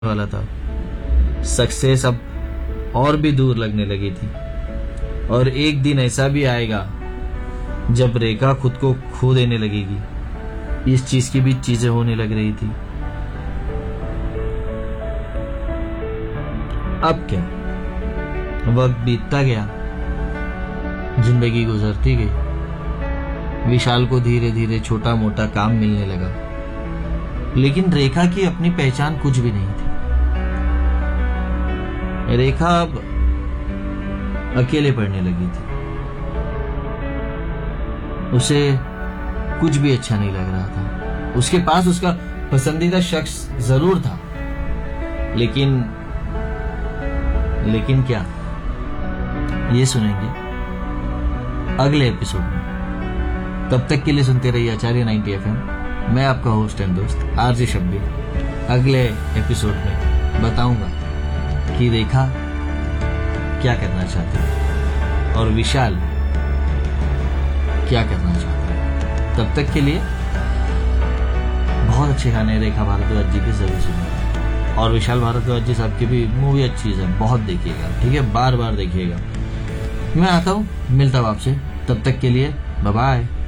वाला था। सक्सेस अब और भी दूर लगने लगी थी और एक दिन ऐसा भी आएगा जब रेखा खुद को खो देने लगेगी। इस चीज की भी चीजें होने लग रही थी। अब क्या, वक्त बीतता गया, जिंदगी गुजरती गई। विशाल को धीरे धीरे छोटा मोटा काम मिलने लगा, लेकिन रेखा की अपनी पहचान कुछ भी नहीं थी। रेखा अब अकेले पढ़ने लगी थी। उसे कुछ भी अच्छा नहीं लग रहा था। उसके पास उसका पसंदीदा शख्स जरूर था, लेकिन क्या, ये सुनेंगे अगले एपिसोड में। तब तक के लिए सुनते रहिए आचार्य 90 FM। मैं आपका होस्ट एंड दोस्त आरजे शब्बीर। अगले एपिसोड में बताऊंगा कि रेखा क्या करना चाहती है और विशाल क्या करना चाहता है। तब तक के लिए बहुत अच्छे गाने रेखा भारद्वाज जी के जरूर सुनिए और विशाल भारद्वाज जी साहब की भी मूवी अच्छी है, बहुत देखिएगा, ठीक है, बार बार देखिएगा। मैं आता हूँ, मिलता हूँ आपसे। तब तक के लिए बाय बाय।